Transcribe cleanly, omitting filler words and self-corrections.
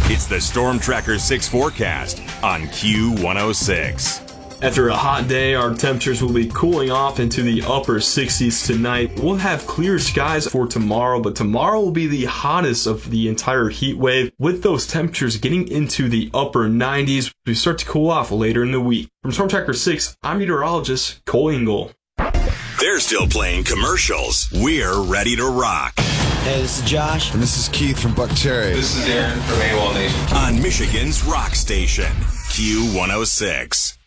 It's the Storm Tracker 6 forecast on Q106. After a hot day, our temperatures will be cooling off into the upper 60s tonight. We'll have clear skies for tomorrow, but tomorrow will be the hottest of the entire heat wave, with those temperatures getting into the upper 90s. We start to cool off later in the week. From Storm Tracker 6, I'm meteorologist Cole Engel. They're still playing commercials. We're ready to rock. Hey, this is Josh. And this is Keith from Buck Cherry. This is Aaron from AWOL Nation. On Michigan's rock station, Q106.